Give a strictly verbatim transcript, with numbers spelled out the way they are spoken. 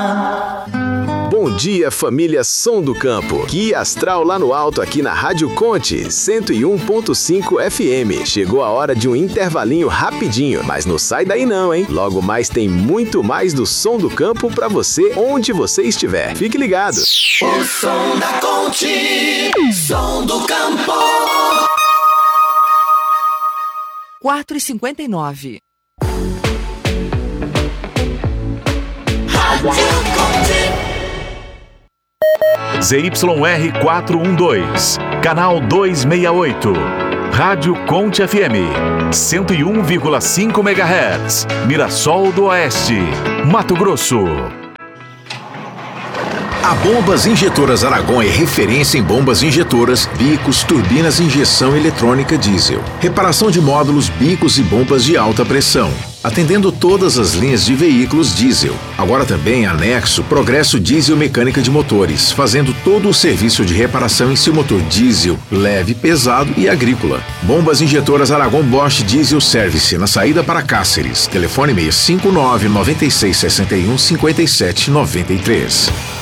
Bom dia, família Som do Campo. Que astral lá no alto aqui na Rádio Conte, cento e um ponto cinco F M. Chegou a hora de um intervalinho rapidinho, mas não sai daí não, hein? Logo mais tem muito mais do Som do Campo pra você, onde você estiver. Fique ligado. O som da Conte, Som do Campo. quatro e cinquenta e nove. Rádio Conte. Z Y R quatrocentos e doze, canal duzentos e sessenta e oito. Rádio Conte F M, cento e um vírgula cinco megahertz. Mirassol do Oeste, Mato Grosso. A Bombas Injetoras Aragon é referência em bombas injetoras, bicos, turbinas e injeção eletrônica diesel. Reparação de módulos, bicos e bombas de alta pressão. Atendendo todas as linhas de veículos diesel. Agora também anexo Progresso Diesel Mecânica de Motores, fazendo todo o serviço de reparação em seu motor diesel, leve, pesado e agrícola. Bombas Injetoras Aragon Bosch Diesel Service, na saída para Cáceres. Telefone seis cinco nove, nove seis, seis um, cinco sete nove três.